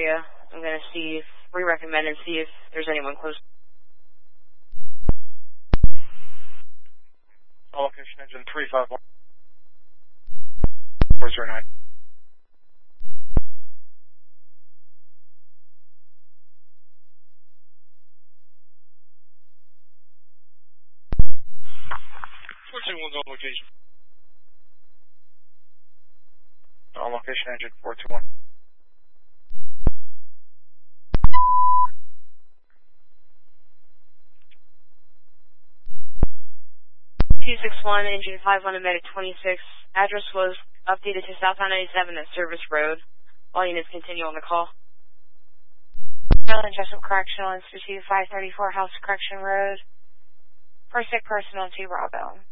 area. I'm going to recommend and see if there's anyone close. All location engine 351. 409. One's on location. On location engine 421. 261, engine 5 on Medic 26. Address was updated to South I-97 at Service Road. All units continue on the call. Maryland Jessup Correctional Institute, 534 House Correction Road. First sick person on 2 Bravo.